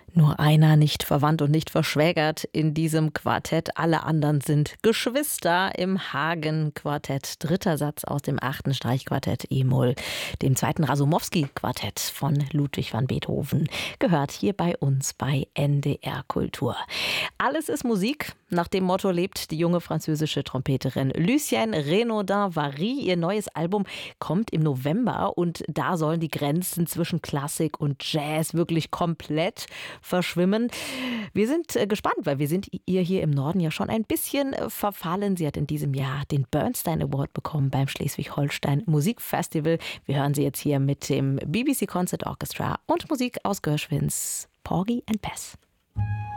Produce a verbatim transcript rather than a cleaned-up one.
Nur einer nicht verwandt und nicht verschwägert in diesem Quartett. Alle anderen sind Geschwister im Hagen-Quartett. Dritter Satz aus dem achten Streichquartett E-Moll, dem zweiten Rasumowski-Quartett von Ludwig van Beethoven. Gehört hier bei uns bei N D R Kultur. Alles ist Musik. Nach dem Motto lebt die junge französische Trompeterin Lucienne Renaudin-Vary. Ihr neues Album kommt im November und da sollen die Grenzen zwischen Klassik und Jazz wirklich komplett verschwimmen. Wir sind äh, gespannt, weil wir sind ihr hier im Norden ja schon ein bisschen äh, verfallen. Sie hat in diesem Jahr den Bernstein Award bekommen beim Schleswig-Holstein Musikfestival. Wir hören sie jetzt hier mit dem B B C Concert Orchestra und Musik aus Gershwins Porgy and Bess.